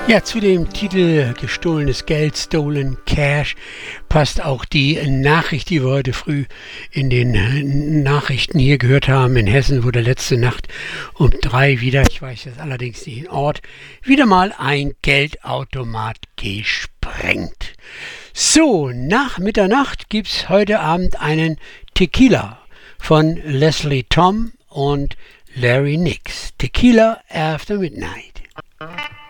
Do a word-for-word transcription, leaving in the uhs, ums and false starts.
Ja, zu dem Titel Gestohlenes Geld, Stolen Cash, passt auch die Nachricht, die wir heute früh in den Nachrichten hier gehört haben. In Hessen wurde letzte Nacht um drei wieder, ich weiß jetzt allerdings nicht den Ort, wieder mal ein Geldautomat gesprengt. So, nach Mitternacht gibt's heute Abend einen Tequila von Leslie Tom und Larry Nix. Tequila After Midnight.